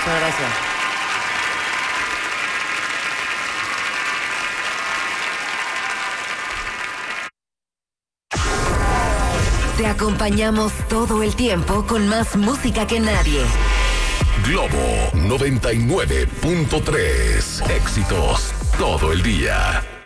Muchas gracias. Te acompañamos todo el tiempo con más música que nadie. Globo 99.3. Éxitos todo el día.